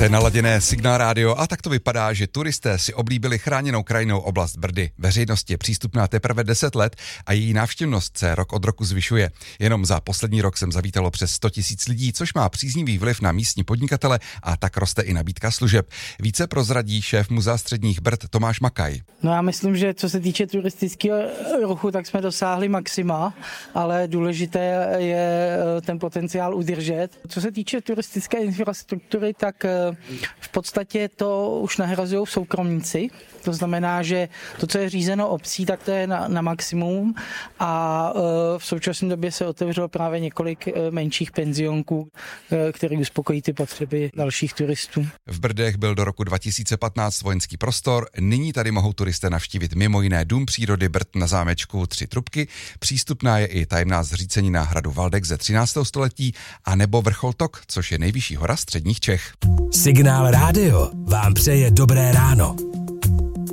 Máte naladěné Signál rádio a tak to vypadá, že turisté si oblíbili chráněnou krajinou oblast Brdy. Veřejnosti je přístupná teprve 10 let a její návštěvnost se rok od roku zvyšuje. Jenom za poslední rok sem zavítalo přes 100 000 lidí, což má příznivý vliv na místní podnikatele a tak roste i nabídka služeb. Více prozradí šéf Muzea středních Brd Tomáš Makaj. No já myslím, že co se týče turistického ruchu, tak jsme dosáhli maxima, ale důležité je ten potenciál udržet. Co se týče turistické infrastruktury, tak v podstatě to už nahrazují soukromníci. To znamená, že to, co je řízeno obcí, tak to je na maximum a v současné době se otevřelo právě několik menších penzionků, které uspokojí ty potřeby dalších turistů. V Brdech byl do roku 2015 vojenský prostor, nyní tady mohou turisté navštívit mimo jiné Dům přírody Brd na zámečku Tři Trubky, přístupná je i tajemná zřícenina hradu Valdek ze 13. století a nebo vrchol Tok, což je nejvyšší hora středních Čech. Signál rádio vám přeje dobré ráno.